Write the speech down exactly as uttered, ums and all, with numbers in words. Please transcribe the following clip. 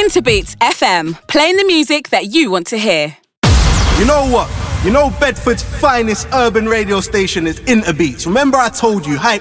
Interbeats F M, playing the music that you want to hear. You know what? You know Bedford's finest urban radio station is Interbeats. Remember I told you, hype